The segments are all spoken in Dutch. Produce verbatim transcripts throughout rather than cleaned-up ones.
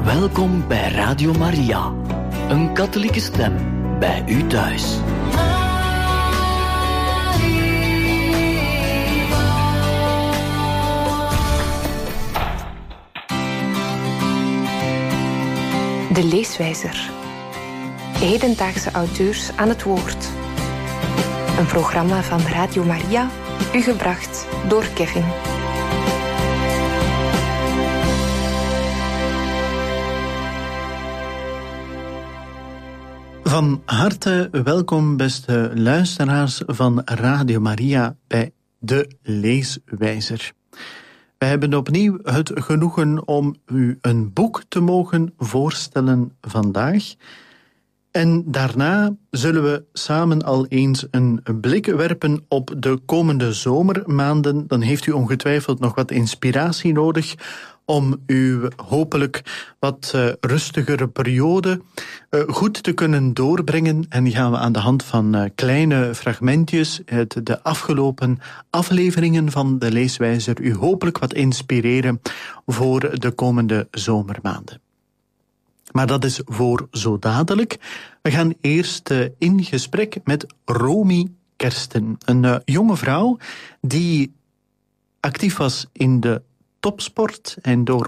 Welkom bij Radio Maria, een katholieke stem bij u thuis. De Leeswijzer. Hedendaagse auteurs aan het woord. Een programma van Radio Maria, u gebracht door Kevin. Van harte welkom, beste luisteraars van Radio Maria bij De Leeswijzer. Wij hebben opnieuw het genoegen om u een boek te mogen voorstellen vandaag. En daarna zullen we samen al eens een blik werpen op de komende zomermaanden. Dan heeft u ongetwijfeld nog wat inspiratie nodig om uw hopelijk wat uh, rustigere periode uh, goed te kunnen doorbrengen. En die gaan we aan de hand van uh, kleine fragmentjes uit de afgelopen afleveringen van de Leeswijzer u hopelijk wat inspireren voor de komende zomermaanden. Maar dat is voor zo dadelijk. We gaan eerst uh, in gesprek met Romy Kersten, een uh, jonge vrouw die actief was in de topsport en door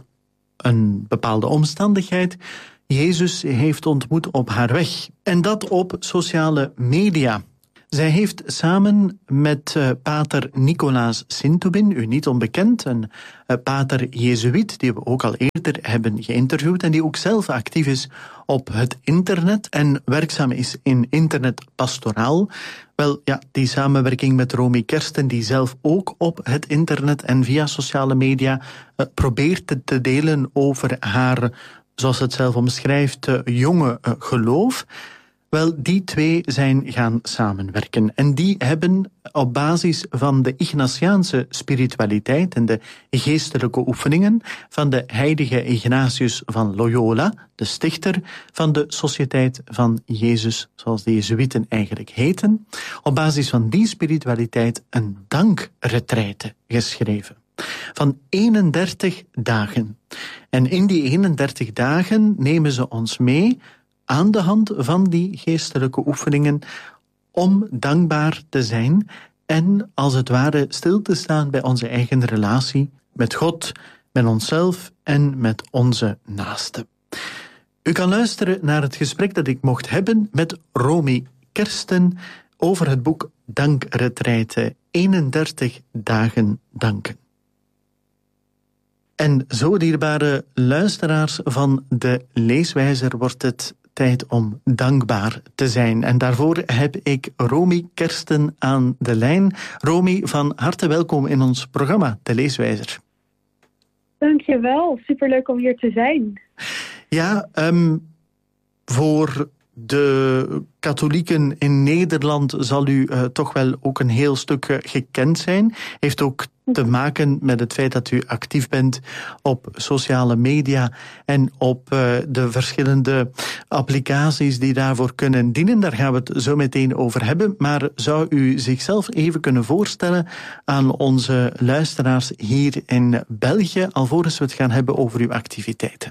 een bepaalde omstandigheid Jezus heeft ontmoet op haar weg. En dat op sociale media. Zij heeft samen met uh, pater Nicolaas Sintobin, u niet onbekend, een uh, pater Jezuïet die we ook al eerder hebben geïnterviewd en die ook zelf actief is op het internet en werkzaam is in internetpastoraal. Wel, ja, die samenwerking met Romy Kersten, die zelf ook op het internet en via sociale media uh, probeert te, te delen over haar, zoals het zelf omschrijft, uh, jonge uh, geloof. Wel, die twee zijn gaan samenwerken. En die hebben op basis van de Ignatiaanse spiritualiteit en de geestelijke oefeningen van de heilige Ignatius van Loyola, de stichter van de Sociëteit van Jezus, zoals de Jezuïeten eigenlijk heten, op basis van die spiritualiteit een dankretraite geschreven. Van eenendertig dagen. En in die eenendertig dagen nemen ze ons mee aan de hand van die geestelijke oefeningen om dankbaar te zijn en als het ware stil te staan bij onze eigen relatie met God, met onszelf en met onze naasten. U kan luisteren naar het gesprek dat ik mocht hebben met Romy Kersten over het boek Dankretraite, eenendertig dagen danken. En zo, dierbare luisteraars van de Leeswijzer, wordt het tijd om dankbaar te zijn. En daarvoor heb ik Romy Kersten aan de lijn. Romy, van harte welkom in ons programma, De Leeswijzer. Dankjewel, superleuk om hier te zijn. Ja, um, voor de katholieken in Nederland zal u uh, toch wel ook een heel stuk uh, gekend zijn. Heeft ook te maken met het feit dat u actief bent op sociale media en op uh, de verschillende applicaties die daarvoor kunnen dienen. Daar gaan we het zo meteen over hebben. Maar zou u zichzelf even kunnen voorstellen aan onze luisteraars hier in België, alvorens we het gaan hebben over uw activiteiten?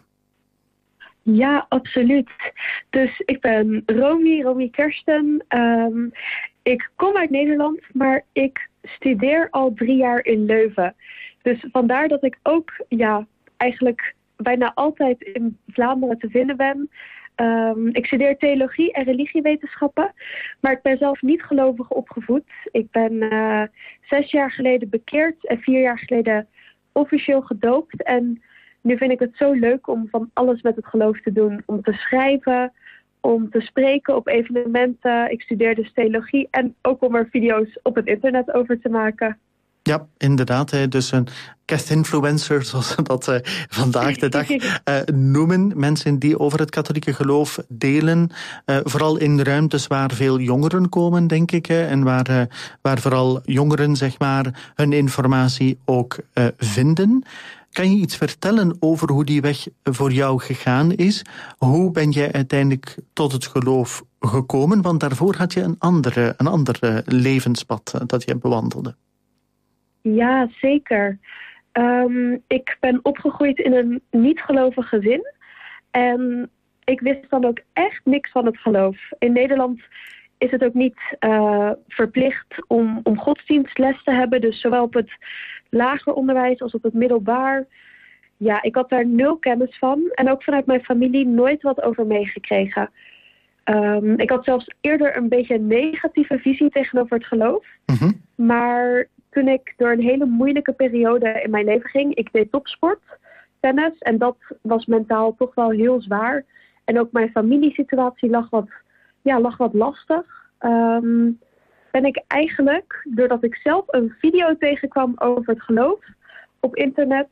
Ja, absoluut. Dus ik ben Romy, Romy Kersten. Um, ik kom uit Nederland, maar ik studeer al drie jaar in Leuven. Dus vandaar dat ik ook ja, eigenlijk bijna altijd in Vlaanderen te vinden ben. Um, ik studeer theologie en religiewetenschappen, maar ik ben zelf niet gelovig opgevoed. Ik ben uh, zes jaar geleden bekeerd en vier jaar geleden officieel gedoopt. En nu vind ik het zo leuk om van alles met het geloof te doen. Om te schrijven, om te spreken op evenementen. Ik studeer dus theologie en ook om er video's op het internet over te maken. Ja, inderdaad. Dus een guest-influencer, zoals we dat uh, vandaag de dag uh, noemen. Mensen die over het katholieke geloof delen. Uh, vooral in ruimtes waar veel jongeren komen, denk ik. Uh, en waar, uh, waar vooral jongeren, zeg maar, hun informatie ook uh, vinden. Kan je iets vertellen over hoe die weg voor jou gegaan is? Hoe ben jij uiteindelijk tot het geloof gekomen? Want daarvoor had je een andere, een andere levenspad dat je bewandelde. Ja, zeker. Um, ik ben opgegroeid in een niet-gelovig gezin. En ik wist dan ook echt niks van het geloof. In Nederland is het ook niet uh, verplicht om, om godsdienstles te hebben. Dus zowel op het lager onderwijs als op het middelbaar. Ja, ik had daar nul kennis van. En ook vanuit mijn familie nooit wat over meegekregen. Um, ik had zelfs eerder een beetje een negatieve visie tegenover het geloof. Mm-hmm. Maar toen ik door een hele moeilijke periode in mijn leven ging. Ik deed topsport, tennis. En dat was mentaal toch wel heel zwaar. En ook mijn familiesituatie lag wat, ja, lag wat lastig. Um, ben ik eigenlijk, doordat ik zelf een video tegenkwam over het geloof op internet,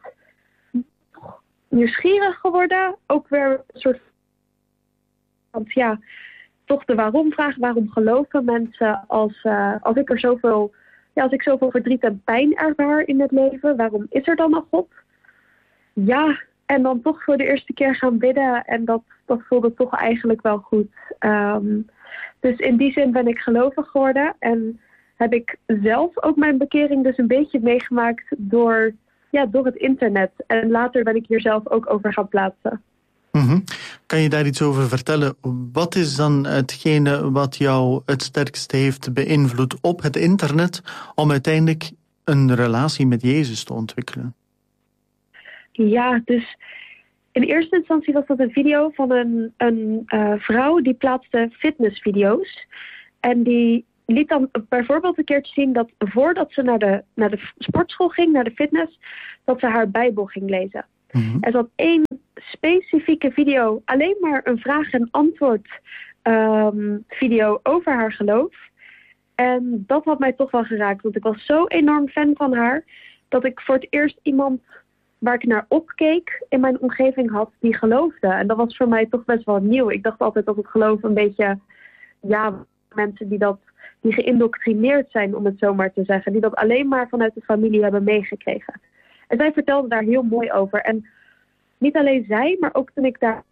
nieuwsgierig geworden. Ook weer een soort van, ja, toch de waarom-vraag. Waarom geloven mensen als, uh, als ik er zoveel, ja, als ik zoveel verdriet en pijn ervaar in het leven? Waarom is er dan een God? Ja, en dan toch voor de eerste keer gaan bidden. En dat, dat voelde toch eigenlijk wel goed. Um, dus in die zin ben ik gelovig geworden. En heb ik zelf ook mijn bekering dus een beetje meegemaakt door, ja, door het internet. En later ben ik hier zelf ook over gaan plaatsen. Mm-hmm. Kan je daar iets over vertellen? Wat is dan hetgene wat jou het sterkst heeft beïnvloed op het internet om uiteindelijk een relatie met Jezus te ontwikkelen? Ja, dus in eerste instantie was dat een video van een, een uh, vrouw die plaatste fitnessvideo's. En die liet dan bijvoorbeeld een keertje zien dat voordat ze naar de, naar de sportschool ging, naar de fitness, dat ze haar Bijbel ging lezen. Mm-hmm. Er zat één specifieke video, alleen maar een vraag- en antwoord um, video over haar geloof. En dat had mij toch wel geraakt, want ik was zo enorm fan van haar, dat ik voor het eerst iemand waar ik naar opkeek in mijn omgeving had die geloofde. En dat was voor mij toch best wel nieuw. Ik dacht altijd dat het geloof een beetje, ja, mensen die dat die geïndoctrineerd zijn, om het zo maar te zeggen. Die dat alleen maar vanuit de familie hebben meegekregen. En zij vertelde daar heel mooi over. En niet alleen zij, maar ook toen ik daar,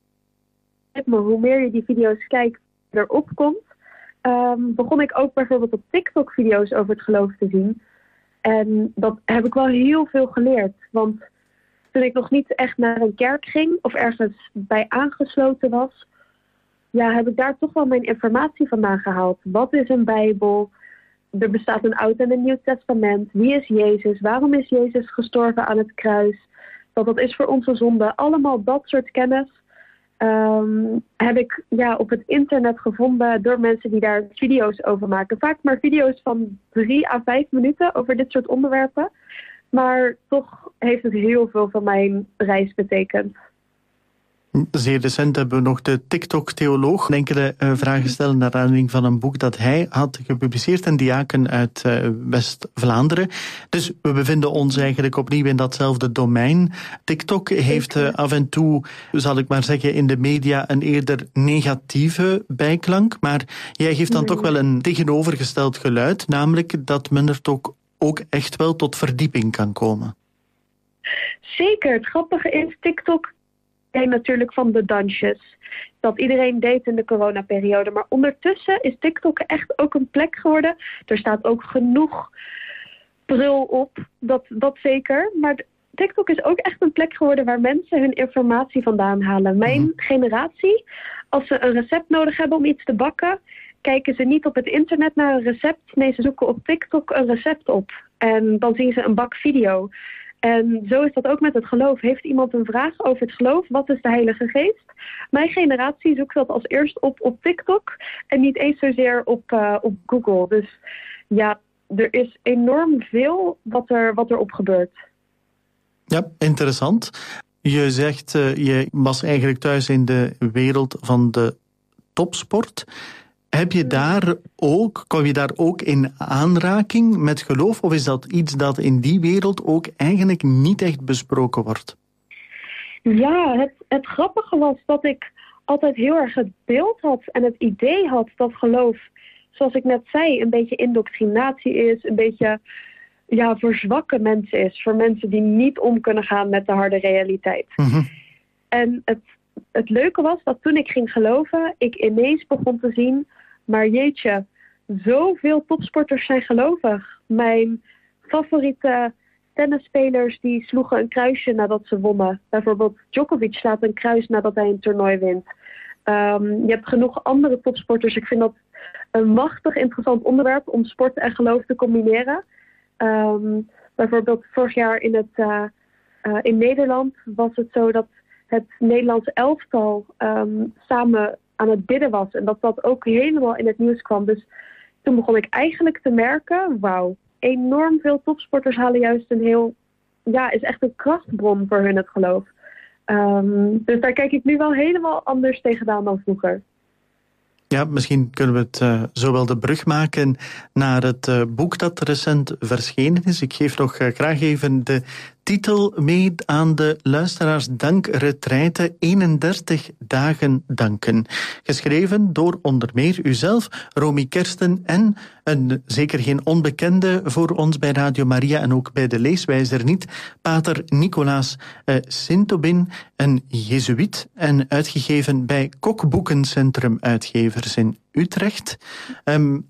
hoe meer je die video's kijkt, erop komt, um, begon ik ook bijvoorbeeld op TikTok video's over het geloof te zien. En dat heb ik wel heel veel geleerd. Want toen ik nog niet echt naar een kerk ging of ergens bij aangesloten was, ja, heb ik daar toch wel mijn informatie vandaan gehaald. Wat is een Bijbel? Er bestaat een Oud en een Nieuw Testament. Wie is Jezus? Waarom is Jezus gestorven aan het kruis? Dat dat is voor onze zonde. Allemaal dat soort kennis um, heb ik ja, op het internet gevonden door mensen die daar video's over maken. Vaak maar video's van drie à vijf minuten over dit soort onderwerpen. Maar toch heeft het heel veel van mijn reis betekend. Zeer recent hebben we nog de TikTok-theoloog enkele uh, vragen stellen naar aanleiding van een boek dat hij had gepubliceerd, een diaken uit uh, West-Vlaanderen. Dus we bevinden ons eigenlijk opnieuw in datzelfde domein. TikTok heeft uh, af en toe, zal ik maar zeggen, in de media een eerder negatieve bijklank, maar jij geeft dan mm. toch wel een tegenovergesteld geluid, namelijk dat men er toch ook echt wel tot verdieping kan komen. Zeker. Het grappige is, TikTok natuurlijk van de dansjes. Dat iedereen deed in de coronaperiode. Maar ondertussen is TikTok echt ook een plek geworden. Er staat ook genoeg brul op. Dat, dat zeker. Maar TikTok is ook echt een plek geworden waar mensen hun informatie vandaan halen. Mijn mm-hmm. generatie, als ze een recept nodig hebben om iets te bakken, kijken ze niet op het internet naar een recept. Nee, ze zoeken op TikTok een recept op. En dan zien ze een bakvideo. En zo is dat ook met het geloof. Heeft iemand een vraag over het geloof? Wat is de Heilige Geest? Mijn generatie zoekt dat als eerst op op TikTok en niet eens zozeer op, uh, op Google. Dus ja, er is enorm veel wat er, wat er op gebeurt. Ja, interessant. Je zegt, uh, je was eigenlijk thuis in de wereld van de topsport. Heb je daar ook, kom je daar ook in aanraking met geloof? Of is dat iets dat in die wereld ook eigenlijk niet echt besproken wordt? Ja, het, het grappige was dat ik altijd heel erg het beeld had en het idee had dat geloof, zoals ik net zei, een beetje indoctrinatie is, een beetje ja, voor zwakke mensen is. Voor mensen die niet om kunnen gaan met de harde realiteit. Mm-hmm. En het, het leuke was dat toen ik ging geloven, ik ineens begon te zien, maar jeetje, zoveel topsporters zijn gelovig. Mijn favoriete tennisspelers die sloegen een kruisje nadat ze wonnen. Bijvoorbeeld Djokovic slaat een kruis nadat hij een toernooi wint. Um, je hebt genoeg andere topsporters. Ik vind dat een machtig interessant onderwerp om sport en geloof te combineren. Um, bijvoorbeeld vorig jaar in, het, uh, uh, in Nederland was het zo dat het Nederlandse elftal um, samen aan het bidden was. En dat dat ook helemaal in het nieuws kwam. Dus toen begon ik eigenlijk te merken, wauw, enorm veel topsporters halen juist een heel, ja, is echt een krachtbron voor hun het geloof. Um, dus daar kijk ik nu wel helemaal anders tegenaan dan vroeger. Ja, misschien kunnen we het uh, zo wel de brug maken naar het uh, boek dat recent verschenen is. Ik geef nog uh, graag even de titel mee aan de luisteraars. Dankretraite, eenendertig dagen danken. Geschreven door onder meer uzelf, Romy Kersten en een zeker geen onbekende voor ons bij Radio Maria en ook bij de leeswijzer niet, pater Nicolaas uh, Sintobin, een jezuïet en uitgegeven bij Kokboekencentrum Uitgevers in Utrecht. Um,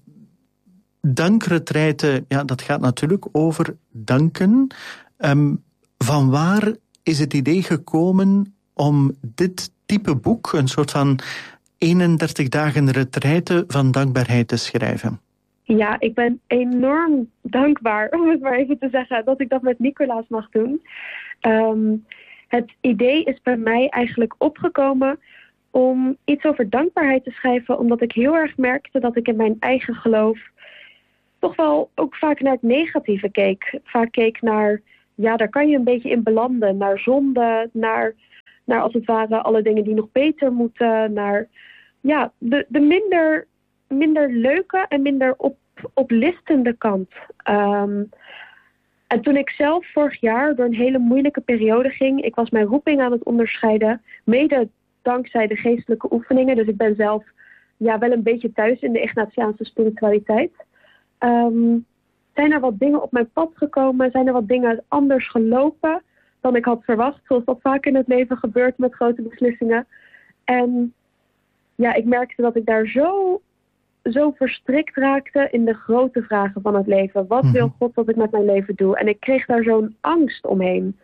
Dankretraite, ja, dat gaat natuurlijk over danken. Um, van waar is het idee gekomen om dit type boek, een soort van eenendertig dagen retraite van dankbaarheid te schrijven? Ja, ik ben enorm dankbaar, om het maar even te zeggen, dat ik dat met Nicolaas mag doen. Um, het idee is bij mij eigenlijk opgekomen om iets over dankbaarheid te schrijven, omdat ik heel erg merkte dat ik in mijn eigen geloof toch wel ook vaak naar het negatieve keek. Vaak keek naar, ja, daar kan je een beetje in belanden, naar zonde, naar, naar als het ware alle dingen die nog beter moeten, naar ja, de, de minder, minder leuke en minder op, oplistende kant. Um, en toen ik zelf vorig jaar door een hele moeilijke periode ging, ik was mijn roeping aan het onderscheiden, mede dankzij de geestelijke oefeningen. Dus ik ben zelf ja, wel een beetje thuis in de Ignatiaanse spiritualiteit. Um, zijn er wat dingen op mijn pad gekomen? Zijn er wat dingen anders gelopen dan ik had verwacht? Zoals dat vaak in het leven gebeurt met grote beslissingen. En ja, ik merkte dat ik daar zo, zo verstrikt raakte in de grote vragen van het leven. Wat mm-hmm. wil God dat ik met mijn leven doe? En ik kreeg daar zo'n angst omheen.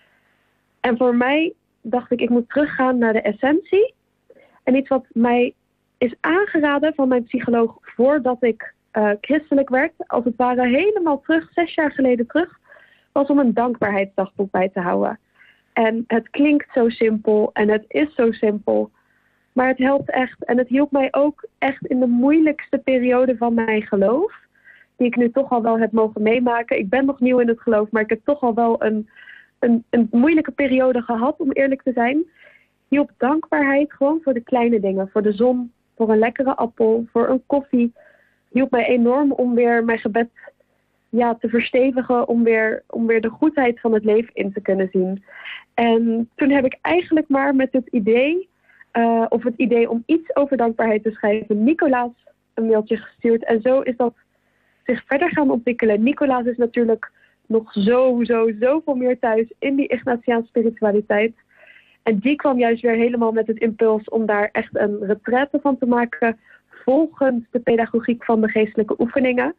En voor mij dacht ik, ik moet teruggaan naar de essentie. En iets wat mij is aangeraden van mijn psycholoog voordat ik uh, christelijk werd, als het ware helemaal terug, zes jaar geleden terug, was om een dankbaarheidsdagboek bij te houden. En het klinkt zo simpel en het is zo simpel, maar het helpt echt. En het hielp mij ook echt in de moeilijkste periode van mijn geloof, die ik nu toch al wel heb mogen meemaken. Ik ben nog nieuw in het geloof, maar ik heb toch al wel een Een, een moeilijke periode gehad, om eerlijk te zijn. Hielp dankbaarheid gewoon voor de kleine dingen. Voor de zon, voor een lekkere appel, voor een koffie. Hielp mij enorm om weer mijn gebed ja, te verstevigen. Om weer, om weer de goedheid van het leven in te kunnen zien. En toen heb ik eigenlijk maar met het idee, uh, of het idee om iets over dankbaarheid te schrijven, Nicolaas een mailtje gestuurd. En zo is dat zich verder gaan ontwikkelen. Nicolaas is natuurlijk nog zo, zo, zoveel meer thuis in die Ignatiaanse spiritualiteit. En die kwam juist weer helemaal met het impuls om daar echt een retraite van te maken, volgens de pedagogiek van de geestelijke oefeningen.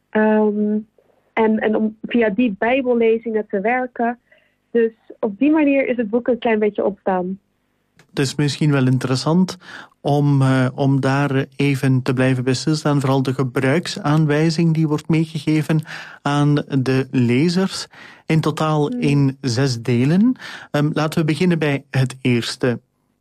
Um, en, en om via die bijbellezingen te werken. Dus op die manier is het boek een klein beetje ontstaan. Het is misschien wel interessant om, uh, om daar even te blijven bij stilstaan. Vooral de gebruiksaanwijzing die wordt meegegeven aan de lezers. In totaal in zes delen. Um, laten we beginnen bij het eerste.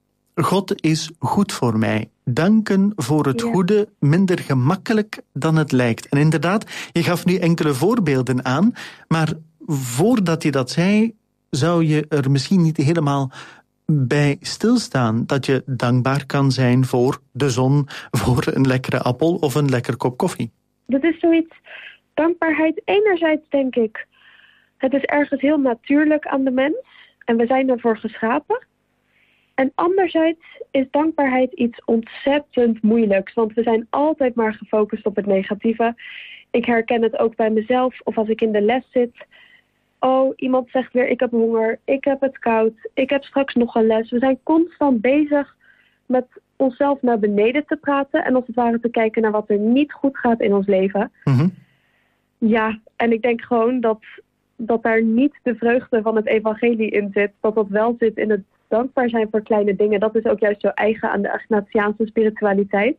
God is goed voor mij. Danken voor het ja. goede, minder gemakkelijk dan het lijkt. En inderdaad, je gaf nu enkele voorbeelden aan, maar voordat je dat zei, zou je er misschien niet helemaal bij stilstaan dat je dankbaar kan zijn voor de zon, voor een lekkere appel of een lekker kop koffie. Dat is zoiets, dankbaarheid enerzijds denk ik, het is ergens heel natuurlijk aan de mens en we zijn ervoor geschapen. En anderzijds is dankbaarheid iets ontzettend moeilijks, want we zijn altijd maar gefocust op het negatieve. Ik herken het ook bij mezelf of als ik in de les zit. Oh, iemand zegt weer, ik heb honger, ik heb het koud, ik heb straks nog een les. We zijn constant bezig met onszelf naar beneden te praten en als het ware te kijken naar wat er niet goed gaat in ons leven. Mm-hmm. Ja, en ik denk gewoon dat dat daar niet de vreugde van het evangelie in zit. Dat dat wel zit in het dankbaar zijn voor kleine dingen. Dat is ook juist zo eigen aan de Ignatiaanse spiritualiteit.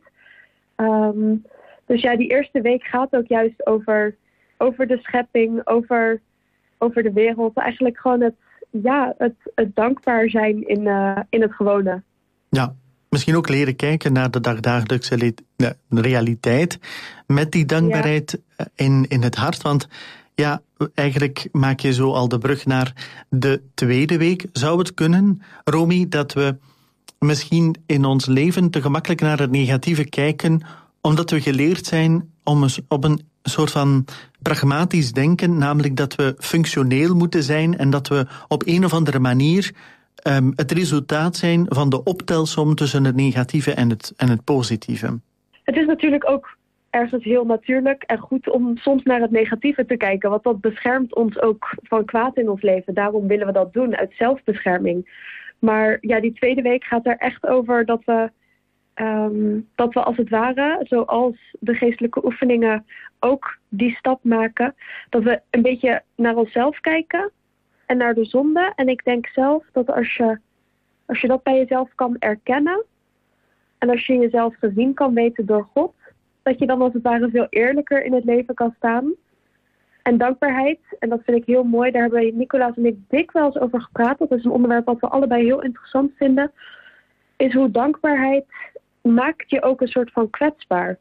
Um, dus ja, die eerste week gaat ook juist over, over de schepping, over, over de wereld. Eigenlijk gewoon het, ja, het, het dankbaar zijn in, uh, in het gewone. Ja, misschien ook leren kijken naar de dagdagelijkse le- de realiteit met die dankbaarheid ja. in, in het hart. Want ja, eigenlijk maak je zo al de brug naar de tweede week. Zou het kunnen, Romy, dat we misschien in ons leven te gemakkelijk naar het negatieve kijken, omdat we geleerd zijn om eens op een soort van pragmatisch denken, namelijk dat we functioneel moeten zijn en dat we op een of andere manier um, het resultaat zijn van de optelsom tussen het negatieve en het, en het positieve? Het is natuurlijk ook ergens heel natuurlijk en goed om soms naar het negatieve te kijken, want dat beschermt ons ook van kwaad in ons leven. Daarom willen we dat doen, uit zelfbescherming. Maar ja, die tweede week gaat er echt over dat we, um, dat we als het ware, zoals de geestelijke oefeningen, ook die stap maken. Dat we een beetje naar onszelf kijken en naar de zonde. En ik denk zelf dat als je, als je dat bij jezelf kan erkennen en als je jezelf gezien kan weten door God, dat je dan als het ware veel eerlijker in het leven kan staan. En dankbaarheid, en dat vind ik heel mooi, daar hebben Nicolaas en ik dikwijls over gepraat. Dat is een onderwerp wat we allebei heel interessant vinden. Is hoe dankbaarheid maakt je ook een soort van kwetsbaar.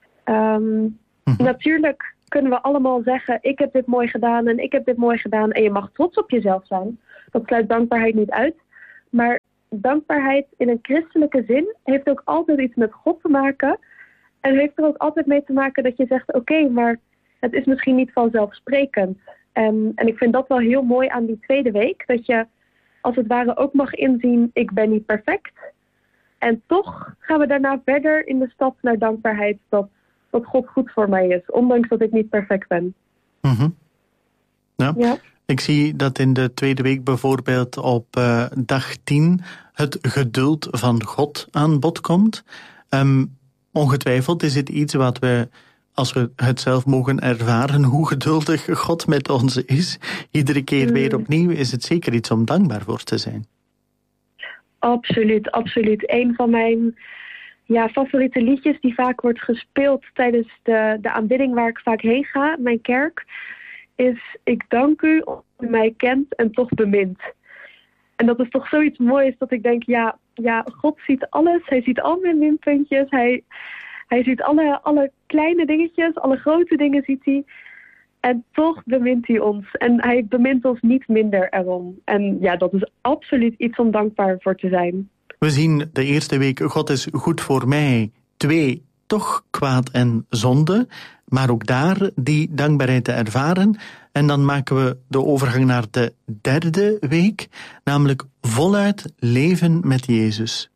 Um, hm. Natuurlijk kunnen we allemaal zeggen, ik heb dit mooi gedaan en ik heb dit mooi gedaan. En je mag trots op jezelf zijn. Dat sluit dankbaarheid niet uit. Maar dankbaarheid in een christelijke zin heeft ook altijd iets met God te maken. En heeft er ook altijd mee te maken dat je zegt, oké, okay, maar het is misschien niet vanzelfsprekend. En, en ik vind dat wel heel mooi aan die tweede week. Dat je als het ware ook mag inzien, ik ben niet perfect. En toch gaan we daarna verder in de stap naar dankbaarheid dat, dat God goed voor mij is. Ondanks dat ik niet perfect ben. Mm-hmm. Ja. Ja. Ik zie dat in de tweede week bijvoorbeeld op uh, dag tien het geduld van God aan bod komt. Um, ongetwijfeld is het iets wat we, als we het zelf mogen ervaren, hoe geduldig God met ons is, iedere keer weer opnieuw, is het zeker iets om dankbaar voor te zijn. Absoluut, absoluut. Een van mijn ja, favoriete liedjes die vaak wordt gespeeld tijdens de, de aanbidding waar ik vaak heen ga, mijn kerk, is ik dank u omdat u mij kent en toch bemint. En dat is toch zoiets moois dat ik denk, ja, ja God ziet alles. Hij ziet al mijn minpuntjes. Hij, hij ziet alle, alle kleine dingetjes, alle grote dingen ziet hij. En toch bemint hij ons. En hij bemint ons niet minder erom. En ja, dat is absoluut iets om dankbaar voor te zijn. We zien de eerste week, God is goed voor mij. Twee, toch kwaad en zonde. Maar ook daar die dankbaarheid te ervaren. En dan maken we de overgang naar de derde week. Namelijk voluit leven met Jezus.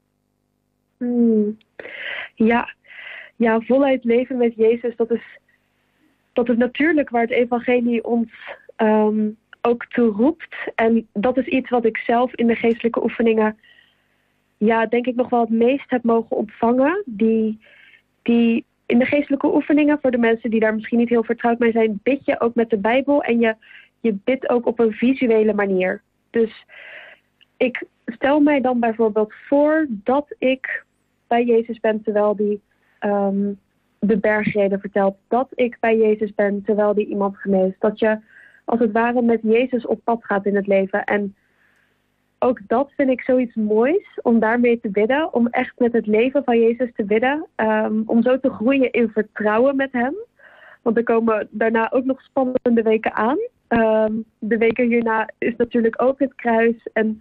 Hmm. Ja. ja, voluit leven met Jezus. Dat is, dat is natuurlijk waar het evangelie ons um, ook toe roept. En dat is iets wat ik zelf in de geestelijke oefeningen, ja, denk ik nog wel het meest heb mogen ontvangen. Die... die In de geestelijke oefeningen, voor de mensen die daar misschien niet heel vertrouwd mee zijn, bid je ook met de Bijbel en je, je bidt ook op een visuele manier. Dus ik stel mij dan bijvoorbeeld voor dat ik bij Jezus ben terwijl die um, de bergreden vertelt. Dat ik bij Jezus ben terwijl die iemand geneest. Dat je als het ware met Jezus op pad gaat in het leven. En ook dat vind ik zoiets moois, om daarmee te bidden. Om echt met het leven van Jezus te bidden. Um, om zo te groeien in vertrouwen met hem. Want er komen daarna ook nog spannende weken aan. Um, de weken hierna is natuurlijk ook het kruis. En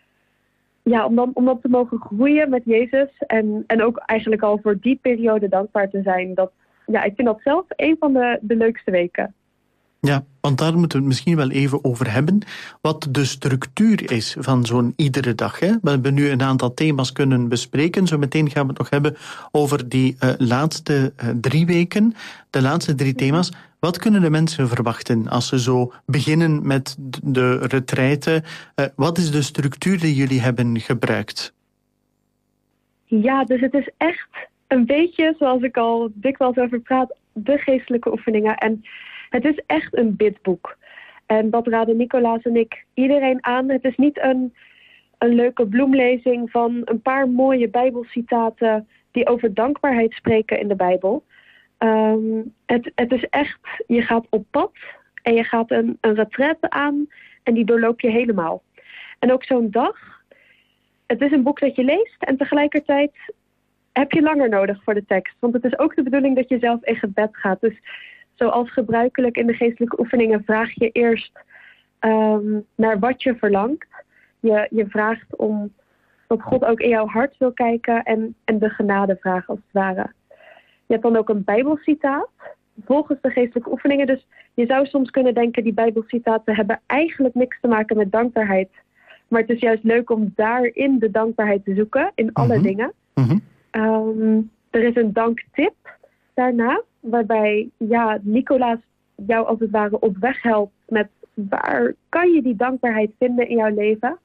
ja, om dan, om dan te mogen groeien met Jezus. En, en ook eigenlijk al voor die periode dankbaar te zijn. Dat, ja, ik vind dat zelf een van de, de leukste weken. Ja, want daar moeten we het misschien wel even over hebben. Wat de structuur is van zo'n iedere dag. Hè? We hebben nu een aantal thema's kunnen bespreken. Zometeen gaan we het nog hebben over die uh, laatste uh, drie weken. De laatste drie thema's. Wat kunnen de mensen verwachten als ze zo beginnen met de retraite? Uh, wat is de structuur die jullie hebben gebruikt? Ja, dus het is echt een beetje, zoals ik al dikwijls over praat, de geestelijke oefeningen. En het is echt een bidboek. En dat raden Nicolaas en ik iedereen aan. Het is niet een, een leuke bloemlezing van een paar mooie Bijbelcitaten die over dankbaarheid spreken in de Bijbel. Um, het, het is echt, je gaat op pad en je gaat een, een retraite aan en die doorloop je helemaal. En ook zo'n dag, het is een boek dat je leest en tegelijkertijd heb je langer nodig voor de tekst. Want het is ook de bedoeling dat je zelf in gebed gaat. Dus zoals gebruikelijk in de geestelijke oefeningen vraag je eerst um, naar wat je verlangt. Je, je vraagt om dat God ook in jouw hart wil kijken en, en de genade vragen als het ware. Je hebt dan ook een Bijbelcitaat volgens de geestelijke oefeningen. Dus je zou soms kunnen denken, die Bijbelcitaten hebben eigenlijk niks te maken met dankbaarheid. Maar het is juist leuk om daarin de dankbaarheid te zoeken, in alle mm-hmm. dingen. Mm-hmm. Um, er is een danktip daarna, waarbij ja, Nicolaas jou als het ware op weg helpt met waar kan je die dankbaarheid vinden in jouw leven.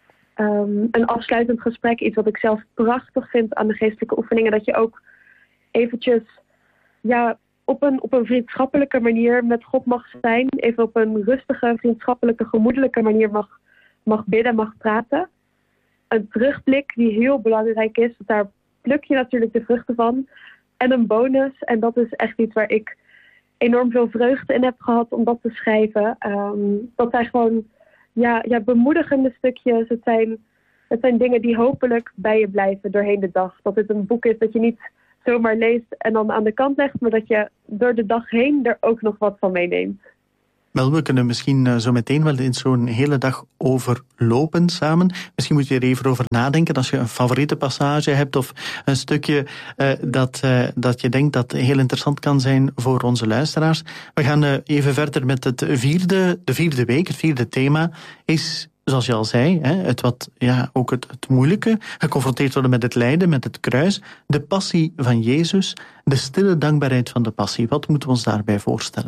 Um, een afsluitend gesprek, iets wat ik zelf prachtig vind aan de geestelijke oefeningen, dat je ook eventjes ja, op, een, op een vriendschappelijke manier met God mag zijn, even op een rustige, vriendschappelijke, gemoedelijke manier mag, mag bidden, mag praten. Een terugblik die heel belangrijk is, daar pluk je natuurlijk de vruchten van. En een bonus, en dat is echt iets waar ik enorm veel vreugde in heb gehad om dat te schrijven. Um, dat zijn gewoon ja, ja, bemoedigende stukjes. Het zijn, het zijn dingen die hopelijk bij je blijven doorheen de dag. Dat het een boek is dat je niet zomaar leest en dan aan de kant legt, maar dat je door de dag heen er ook nog wat van meeneemt. Wel, we kunnen misschien uh, zo meteen wel in zo'n hele dag overlopen samen. Misschien moet je er even over nadenken als je een favoriete passage hebt of een stukje uh, dat, uh, dat je denkt dat heel interessant kan zijn voor onze luisteraars. We gaan uh, even verder met het vierde, de vierde week. Het vierde thema is, zoals je al zei, hè, het wat, ja, ook het, het moeilijke, geconfronteerd worden met het lijden, met het kruis, de passie van Jezus, de stille dankbaarheid van de passie. Wat moeten we ons daarbij voorstellen?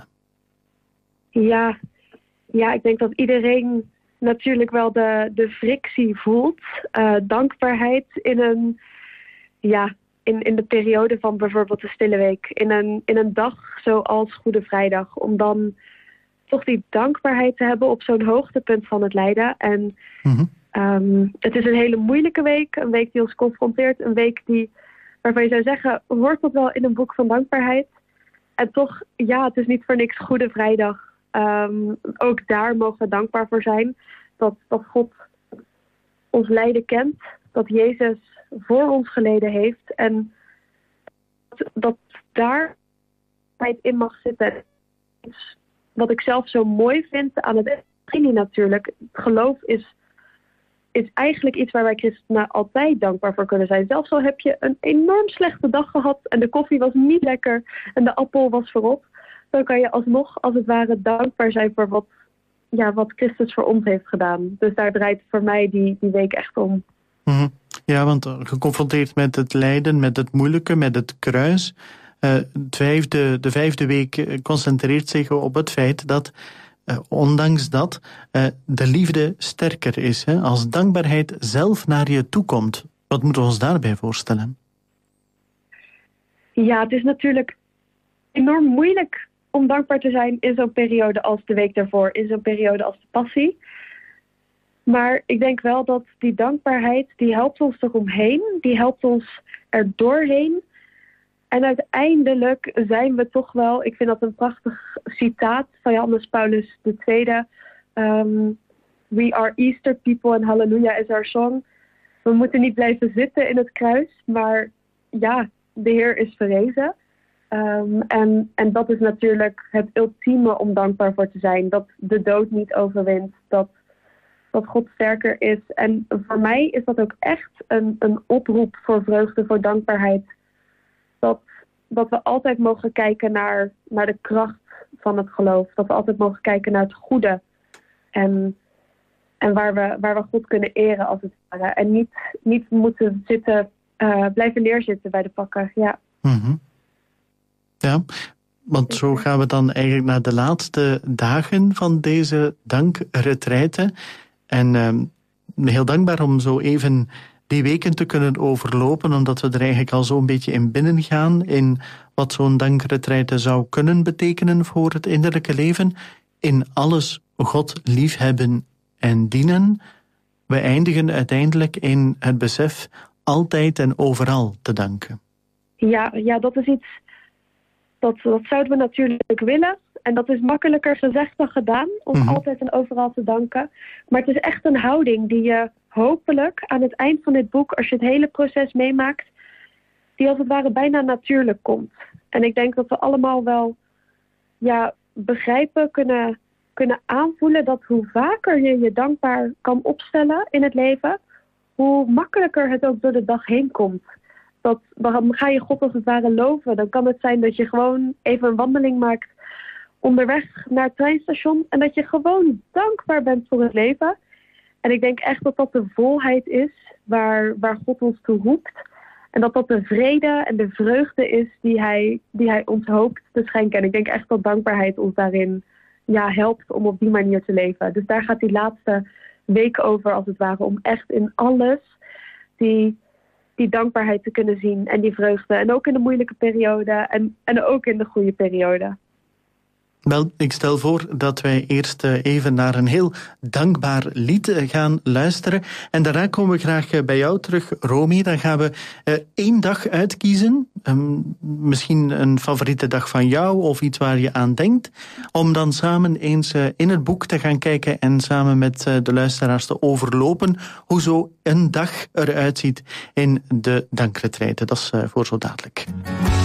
Ja, ja, ik denk dat iedereen natuurlijk wel de, de frictie voelt. Uh, dankbaarheid in een, ja, in, in de periode van bijvoorbeeld de Stille Week. In een, in een dag zoals Goede Vrijdag. Om dan toch die dankbaarheid te hebben op zo'n hoogtepunt van het lijden. En mm-hmm. um, het is een hele moeilijke week. Een week die ons confronteert. Een week die, waarvan je zou zeggen, hoort dat wel in een boek van dankbaarheid? En toch, ja, het is niet voor niks Goede Vrijdag. Um, ook daar mogen we dankbaar voor zijn. Dat, dat God ons lijden kent. Dat Jezus voor ons geleden heeft. En dat, dat daar in mag zitten. Wat ik zelf zo mooi vind aan het evangelie natuurlijk. Het geloof is, is eigenlijk iets waar wij christenen altijd dankbaar voor kunnen zijn. Zelfs al heb je een enorm slechte dag gehad. En de koffie was niet lekker. En de appel was verrot. Dan kan je alsnog, als het ware, dankbaar zijn voor wat, ja, wat Christus voor ons heeft gedaan. Dus daar draait voor mij die, die week echt om. Mm-hmm. Ja, want geconfronteerd met het lijden, met het moeilijke, met het kruis. Uh, het vijfde, de vijfde week concentreert zich op het feit dat, uh, ondanks dat, uh, de liefde sterker is. Hè? Als dankbaarheid zelf naar je toe komt. Wat moeten we ons daarbij voorstellen? Ja, het is natuurlijk enorm moeilijk om dankbaar te zijn in zo'n periode als de week daarvoor, in zo'n periode als de passie. Maar ik denk wel dat die dankbaarheid, die helpt ons eromheen, die helpt ons er doorheen. En uiteindelijk zijn we toch wel, ik vind dat een prachtig citaat van Johannes Paulus de Tweede. Um, We are Easter people and Hallelujah is our song. We moeten niet blijven zitten in het kruis, maar ja, de Heer is verrezen. Um, en, en dat is natuurlijk het ultieme om dankbaar voor te zijn. Dat de dood niet overwint. Dat, dat God sterker is. En voor mij is dat ook echt een, een oproep voor vreugde, voor dankbaarheid. Dat, dat we altijd mogen kijken naar, naar de kracht van het geloof. Dat we altijd mogen kijken naar het goede. En, en waar, we, waar we God kunnen eren als het ware. En niet, niet moeten zitten, uh, blijven neerzitten bij de pakken. Ja. Mm-hmm. Ja, want zo gaan we dan eigenlijk naar de laatste dagen van deze dankretraite. En uh, heel dankbaar om zo even die weken te kunnen overlopen, omdat we er eigenlijk al zo'n beetje in binnen gaan in wat zo'n dankretraite zou kunnen betekenen voor het innerlijke leven. In alles God liefhebben en dienen, we eindigen uiteindelijk in het besef altijd en overal te danken. Ja, ja dat is iets, dat, dat zouden we natuurlijk willen. En dat is makkelijker gezegd dan gedaan, om mm-hmm. altijd en overal te danken. Maar het is echt een houding die je hopelijk aan het eind van dit boek, als je het hele proces meemaakt, die als het ware bijna natuurlijk komt. En ik denk dat we allemaal wel ja, begrijpen, kunnen, kunnen aanvoelen dat hoe vaker je je dankbaar kan opstellen in het leven, hoe makkelijker het ook door de dag heen komt. Dat, dan ga je God als het ware loven. Dan kan het zijn dat je gewoon even een wandeling maakt onderweg naar het treinstation en dat je gewoon dankbaar bent voor het leven. En ik denk echt dat dat de volheid is waar, waar God ons toe roept. En dat dat de vrede en de vreugde is die hij, die hij ons hoopt te schenken. En ik denk echt dat dankbaarheid ons daarin ja, helpt om op die manier te leven. Dus daar gaat die laatste week over als het ware, om echt in alles die, die dankbaarheid te kunnen zien en die vreugde. En ook in de moeilijke periode en, en ook in de goede periode. Wel, ik stel voor dat wij eerst even naar een heel dankbaar lied gaan luisteren. En daarna komen we graag bij jou terug, Romy. Dan gaan we uh, één dag uitkiezen. Um, misschien een favoriete dag van jou of iets waar je aan denkt. Om dan samen eens uh, in het boek te gaan kijken en samen met uh, de luisteraars te overlopen hoe zo een dag eruit ziet in de dankretraite. Dat is uh, voor zo dadelijk.